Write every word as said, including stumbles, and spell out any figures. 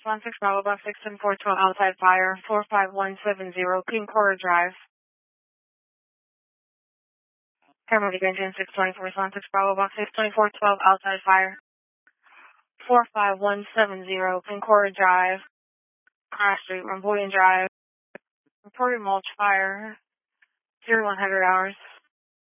one six Bravo Box six seven four twelve outside fire, four five one seven zero, King Cora Drive. Paramedic engine six twenty-four, one six Bravo Box six twenty-four twelve outside fire, four five one seven zero, King Cora Drive, Cross Street, Ramboyan Drive. Reported mulch fire, zero one hundred hours.